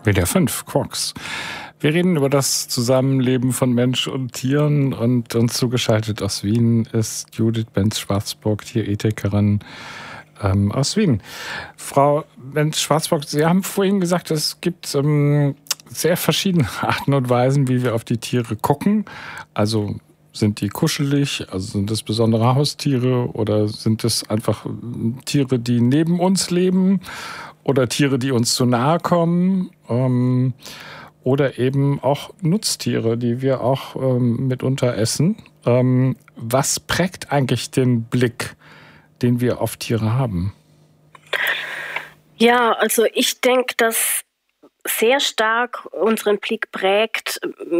WDR 5, Quarks. Wir reden über das Zusammenleben von Mensch und Tieren und uns zugeschaltet aus Wien ist Judith Benz-Schwarzburg, Tierethikerin aus Wien. Frau Benz-Schwarzburg, Sie haben vorhin gesagt, es gibt sehr verschiedene Arten und Weisen, wie wir auf die Tiere gucken. Also sind die kuschelig, also sind es besondere Haustiere oder sind es einfach Tiere, die neben uns leben oder Tiere, die uns zu nahe kommen? Oder eben auch Nutztiere, die wir auch mitunter essen. Was prägt eigentlich den Blick, den wir auf Tiere haben? Ja, also ich denke, dass sehr stark unseren Blick prägt,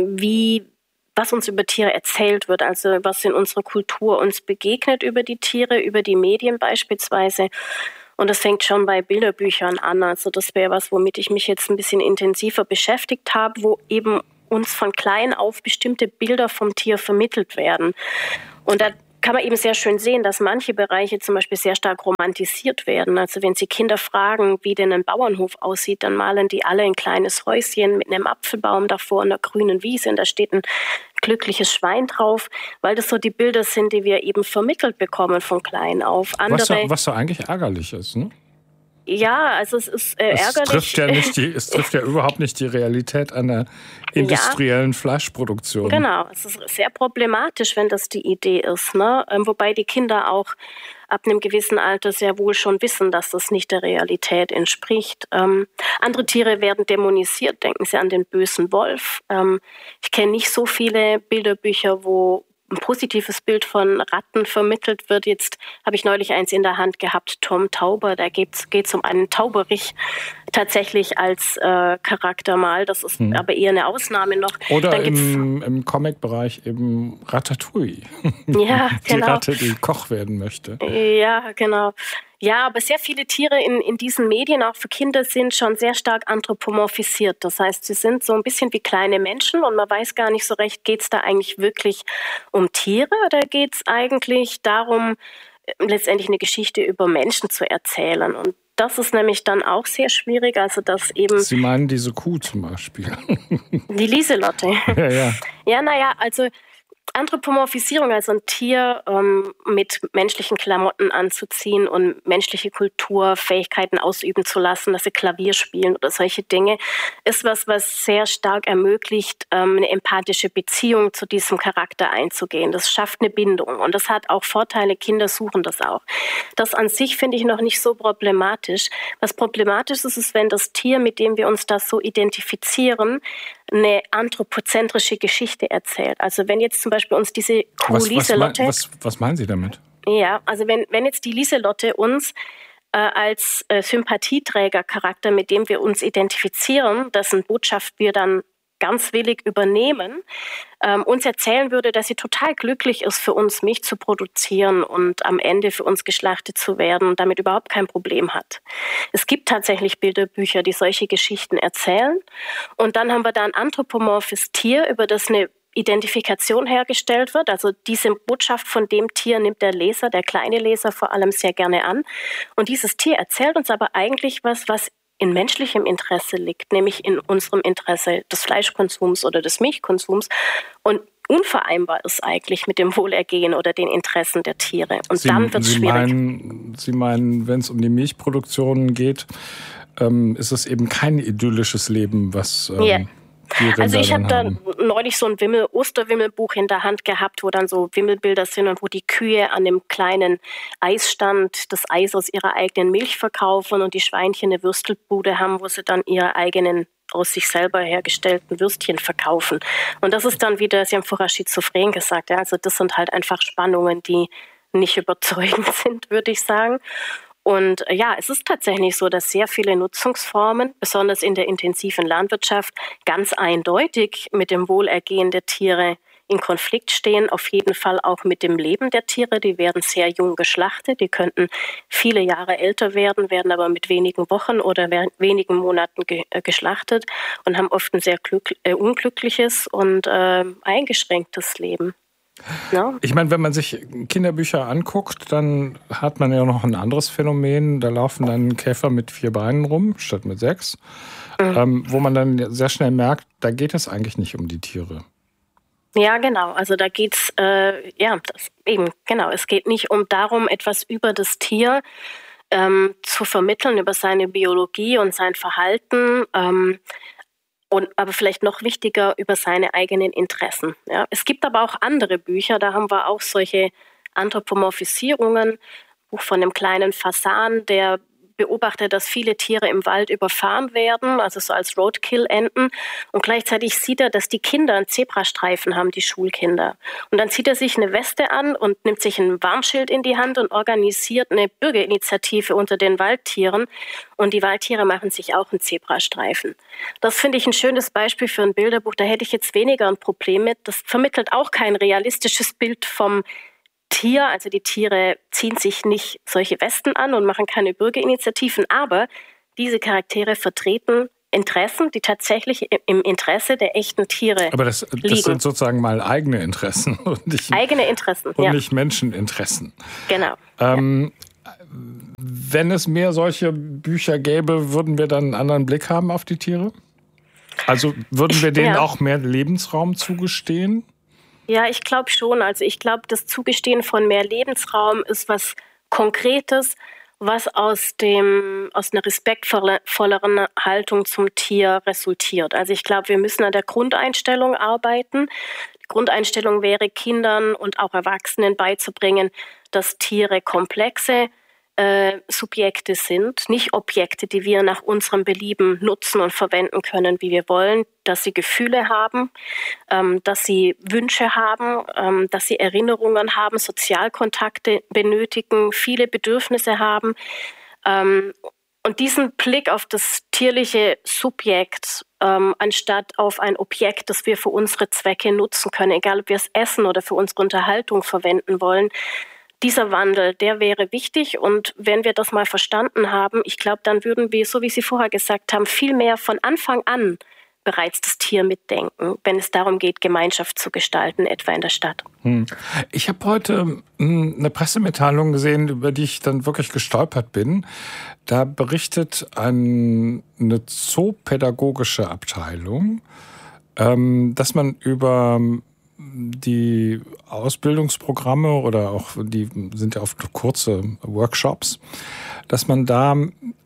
was uns über Tiere erzählt wird, also was in unserer Kultur uns begegnet über die Tiere, über die Medien beispielsweise. Und das fängt schon bei Bilderbüchern an. Also das wäre was, womit ich mich jetzt ein bisschen intensiver beschäftigt habe, wo eben uns von klein auf bestimmte Bilder vom Tier vermittelt werden. Und da kann man eben sehr schön sehen, dass manche Bereiche zum Beispiel sehr stark romantisiert werden. Also wenn Sie Kinder fragen, wie denn ein Bauernhof aussieht, dann malen die alle ein kleines Häuschen mit einem Apfelbaum davor und einer grünen Wiese und da steht ein glückliches Schwein drauf, weil das so die Bilder sind, die wir eben vermittelt bekommen von klein auf. Was so eigentlich ärgerlich ist, ne? Ja, also es ist ärgerlich. Es trifft ja überhaupt nicht die Realität einer industriellen Fleischproduktion. Genau, es ist sehr problematisch, wenn das die Idee ist, ne? Wobei die Kinder auch ab einem gewissen Alter sehr wohl schon wissen, dass das nicht der Realität entspricht. Andere Tiere werden dämonisiert, denken Sie an den bösen Wolf. Ich kenne nicht so viele Bilderbücher, wo ein positives Bild von Ratten vermittelt wird. Jetzt habe ich neulich eins in der Hand gehabt, Tom Tauber, da geht's um einen Tauberich tatsächlich als Charakter mal. Das ist aber eher eine Ausnahme noch. Oder im Comic-Bereich eben Ratatouille. Ja, genau. Die Ratte, die Koch werden möchte. Ja, genau. Ja, aber sehr viele Tiere in diesen Medien, auch für Kinder, sind schon sehr stark anthropomorphisiert. Das heißt, sie sind so ein bisschen wie kleine Menschen und man weiß gar nicht so recht, geht es da eigentlich wirklich um Tiere oder geht es eigentlich darum, letztendlich eine Geschichte über Menschen zu erzählen? Und das ist nämlich dann auch sehr schwierig. Also dass eben Sie meinen diese Kuh zum Beispiel? Die Lieselotte. Ja. Ja, naja, also Anthropomorphisierung, also ein Tier mit menschlichen Klamotten anzuziehen und menschliche Kulturfähigkeiten ausüben zu lassen, dass sie Klavier spielen oder solche Dinge, ist was sehr stark ermöglicht, eine empathische Beziehung zu diesem Charakter einzugehen. Das schafft eine Bindung und das hat auch Vorteile. Kinder suchen das auch. Das an sich finde ich noch nicht so problematisch. Was problematisch ist, ist, wenn das Tier, mit dem wir uns das so identifizieren, eine anthropozentrische Geschichte erzählt. Also wenn jetzt zum Beispiel uns diese Kuh Lieselotte... Was meinen Sie damit? Ja, also wenn jetzt die Lieselotte uns als Sympathieträgercharakter, mit dem wir uns identifizieren, dessen Botschaft wir dann ganz willig übernehmen, uns erzählen würde, dass sie total glücklich ist, für uns Milch zu produzieren und am Ende für uns geschlachtet zu werden und damit überhaupt kein Problem hat. Es gibt tatsächlich Bilderbücher, die solche Geschichten erzählen. Und dann haben wir da ein anthropomorphes Tier, über das eine Identifikation hergestellt wird. Also diese Botschaft von dem Tier nimmt der Leser, der kleine Leser vor allem sehr gerne an. Und dieses Tier erzählt uns aber eigentlich was in menschlichem Interesse liegt, nämlich in unserem Interesse des Fleischkonsums oder des Milchkonsums und unvereinbar ist eigentlich mit dem Wohlergehen oder den Interessen der Tiere. Und dann wird es schwierig. Sie meinen, wenn es um die Milchproduktion geht, ist es eben kein idyllisches Leben, was Also ich habe dann neulich so ein Osterwimmelbuch in der Hand gehabt, wo dann so Wimmelbilder sind und wo die Kühe an einem kleinen Eisstand das Eis aus ihrer eigenen Milch verkaufen und die Schweinchen eine Würstelbude haben, wo sie dann ihre eigenen aus sich selber hergestellten Würstchen verkaufen. Und das ist dann wieder, Sie haben vorher schizophren gesagt, ja, also das sind halt einfach Spannungen, die nicht überzeugend sind, würde ich sagen. Und ja, es ist tatsächlich so, dass sehr viele Nutzungsformen, besonders in der intensiven Landwirtschaft, ganz eindeutig mit dem Wohlergehen der Tiere in Konflikt stehen. Auf jeden Fall auch mit dem Leben der Tiere. Die werden sehr jung geschlachtet. Die könnten viele Jahre älter werden aber mit wenigen Wochen oder wenigen Monaten geschlachtet und haben oft ein sehr unglückliches und eingeschränktes Leben. Ja? Ich meine, wenn man sich Kinderbücher anguckt, dann hat man ja noch ein anderes Phänomen. Da laufen dann Käfer mit 4 Beinen rum, statt mit 6. Wo man dann sehr schnell merkt, da geht es eigentlich nicht um die Tiere. Ja, genau. Also da geht's es geht nicht darum, etwas über das Tier zu vermitteln, über seine Biologie und sein Verhalten, aber vielleicht noch wichtiger, über seine eigenen Interessen. Ja. Es gibt aber auch andere Bücher, da haben wir auch solche Anthropomorphisierungen. Buch von einem kleinen Fasan, der beobachtet, dass viele Tiere im Wald überfahren werden, also so als Roadkill enden. Und gleichzeitig sieht er, dass die Kinder einen Zebrastreifen haben, die Schulkinder. Und dann zieht er sich eine Weste an und nimmt sich ein Warnschild in die Hand und organisiert eine Bürgerinitiative unter den Waldtieren. Und die Waldtiere machen sich auch einen Zebrastreifen. Das finde ich ein schönes Beispiel für ein Bilderbuch. Da hätte ich jetzt weniger ein Problem mit. Das vermittelt auch kein realistisches Bild vom Tier, also die Tiere ziehen sich nicht solche Westen an und machen keine Bürgerinitiativen, aber diese Charaktere vertreten Interessen, die tatsächlich im Interesse der echten Tiere Aber das sind sozusagen mal eigene Interessen und nicht, nicht Menscheninteressen. Genau. Wenn es mehr solche Bücher gäbe, würden wir dann einen anderen Blick haben auf die Tiere? Also würden wir denen auch mehr Lebensraum zugestehen? Ja, ich glaube schon. Also ich glaube, das Zugestehen von mehr Lebensraum ist was Konkretes, was aus einer respektvolleren Haltung zum Tier resultiert. Also ich glaube, wir müssen an der Grundeinstellung arbeiten. Die Grundeinstellung wäre, Kindern und auch Erwachsenen beizubringen, dass Tiere komplexe Subjekte sind, nicht Objekte, die wir nach unserem Belieben nutzen und verwenden können, wie wir wollen, dass sie Gefühle haben, dass sie Wünsche haben, dass sie Erinnerungen haben, Sozialkontakte benötigen, viele Bedürfnisse haben. Und diesen Blick auf das tierliche Subjekt, anstatt auf ein Objekt, das wir für unsere Zwecke nutzen können, egal ob wir es essen oder für unsere Unterhaltung verwenden wollen, dieser Wandel, der wäre wichtig. Und wenn wir das mal verstanden haben, ich glaube, dann würden wir, so wie Sie vorher gesagt haben, viel mehr von Anfang an bereits das Tier mitdenken, wenn es darum geht, Gemeinschaft zu gestalten, etwa in der Stadt. Ich habe heute eine Pressemitteilung gesehen, über die ich dann wirklich gestolpert bin. Da berichtet eine zoopädagogische Abteilung, dass man über die Ausbildungsprogramme oder auch die sind ja oft kurze Workshops, dass man da,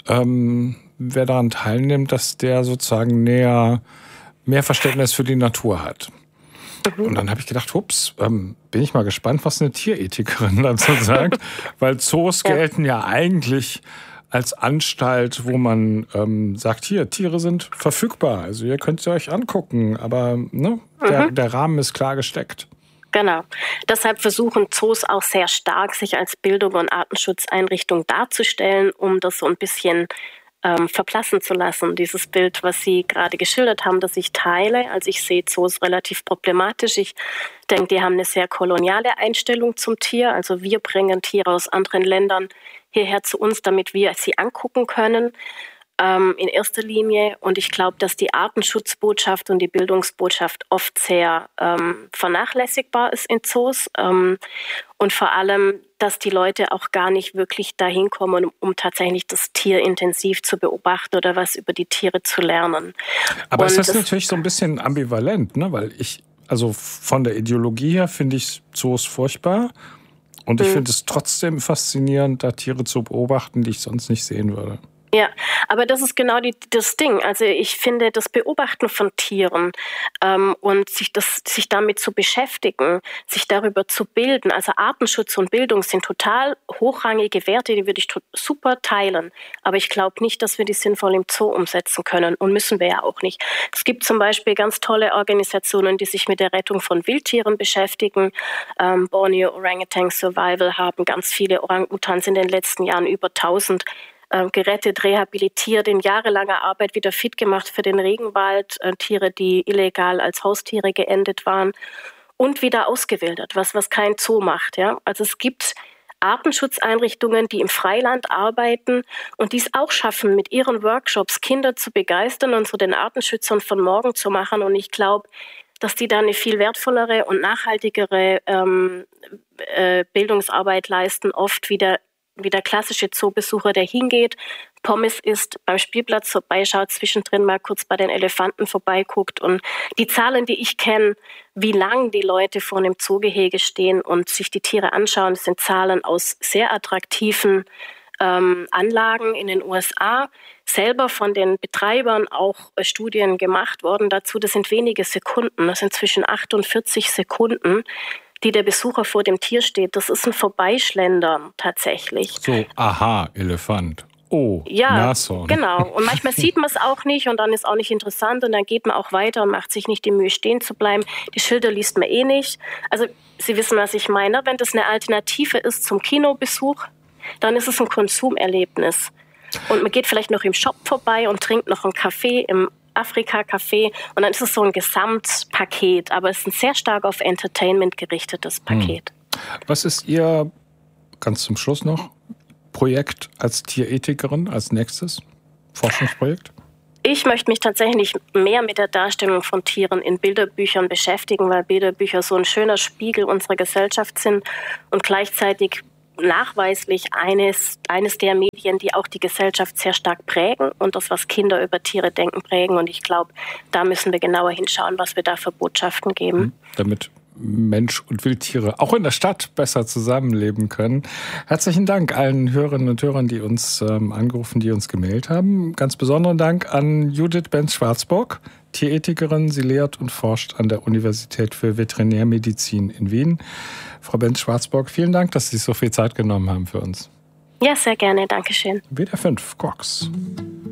wer daran teilnimmt, dass der sozusagen mehr Verständnis für die Natur hat. Und dann habe ich gedacht, bin ich mal gespannt, was eine Tierethikerin dazu sagt, weil Zoos gelten ja eigentlich als Anstalt, wo man sagt, hier, Tiere sind verfügbar, also ihr könnt sie euch angucken, aber der Rahmen ist klar gesteckt. Genau. Deshalb versuchen Zoos auch sehr stark, sich als Bildung- und Artenschutzeinrichtung darzustellen, um das so ein bisschen verblassen zu lassen. Dieses Bild, was Sie gerade geschildert haben, das ich teile. Also ich sehe Zoos relativ problematisch. Ich denke, die haben eine sehr koloniale Einstellung zum Tier. Also wir bringen Tiere aus anderen Ländern hierher zu uns, damit wir sie angucken können, in erster Linie. Und ich glaube, dass die Artenschutzbotschaft und die Bildungsbotschaft oft sehr vernachlässigbar ist in Zoos. Und vor allem, dass die Leute auch gar nicht wirklich dahin kommen, um tatsächlich das Tier intensiv zu beobachten oder was über die Tiere zu lernen. Aber ist das natürlich so ein bisschen ambivalent, ne? Weil also von der Ideologie her finde ich Zoos furchtbar. Und ich finde es trotzdem faszinierend, da Tiere zu beobachten, die ich sonst nicht sehen würde. Ja, aber das ist genau das Ding. Also ich finde, das Beobachten von Tieren und sich damit zu beschäftigen, sich darüber zu bilden, also Artenschutz und Bildung sind total hochrangige Werte, die würde ich super teilen. Aber ich glaube nicht, dass wir die sinnvoll im Zoo umsetzen können und müssen wir ja auch nicht. Es gibt zum Beispiel ganz tolle Organisationen, die sich mit der Rettung von Wildtieren beschäftigen. Borneo Orangutan Survival haben ganz viele Orang-Utans in den letzten Jahren über 1000 gerettet, rehabilitiert, in jahrelanger Arbeit wieder fit gemacht für den Regenwald, Tiere, die illegal als Haustiere geendet waren und wieder ausgewildert, was kein Zoo macht. Ja? Also es gibt Artenschutzeinrichtungen, die im Freiland arbeiten und dies auch schaffen, mit ihren Workshops Kinder zu begeistern und so den Artenschützern von morgen zu machen. Und ich glaube, dass die da eine viel wertvollere und nachhaltigere Bildungsarbeit leisten, oft wie der klassische Zoobesucher, der hingeht, Pommes isst, beim Spielplatz vorbeischaut, zwischendrin mal kurz bei den Elefanten vorbeiguckt. Und die Zahlen, die ich kenne, wie lang die Leute vor einem Zoogehege stehen und sich die Tiere anschauen, das sind Zahlen aus sehr attraktiven Anlagen in den USA, selber von den Betreibern auch Studien gemacht worden dazu. Das sind wenige Sekunden, das sind zwischen 8 und 40 Sekunden, die der Besucher vor dem Tier steht. Das ist ein Vorbeischlendern tatsächlich. So, aha, Elefant. Oh, ja, Nashorn. Genau. Und manchmal sieht man es auch nicht und dann ist auch nicht interessant und dann geht man auch weiter und macht sich nicht die Mühe, stehen zu bleiben. Die Schilder liest man eh nicht. Also Sie wissen, was ich meine. Wenn das eine Alternative ist zum Kinobesuch, dann ist es ein Konsumerlebnis. Und man geht vielleicht noch im Shop vorbei und trinkt noch einen Kaffee im Afrika-Café und dann ist es so ein Gesamtpaket, aber es ist ein sehr stark auf Entertainment gerichtetes Paket. Was ist Ihr, ganz zum Schluss noch, Projekt als Tierethikerin, als nächstes Forschungsprojekt? Ich möchte mich tatsächlich mehr mit der Darstellung von Tieren in Bilderbüchern beschäftigen, weil Bilderbücher so ein schöner Spiegel unserer Gesellschaft sind und gleichzeitig nachweislich eines der Medien, die auch die Gesellschaft sehr stark prägen und das, was Kinder über Tiere denken, prägen. Und ich glaube, da müssen wir genauer hinschauen, was wir da für Botschaften geben. Damit Mensch und Wildtiere auch in der Stadt besser zusammenleben können. Herzlichen Dank allen Hörerinnen und Hörern, die uns angerufen, die uns gemailt haben. Ganz besonderen Dank an Judith Benz-Schwarzburg, Tierethikerin. Sie lehrt und forscht an der Universität für Veterinärmedizin in Wien. Frau Benz-Schwarzburg, vielen Dank, dass Sie sich so viel Zeit genommen haben für uns. Ja, sehr gerne. Dankeschön. WDR 5, Cox.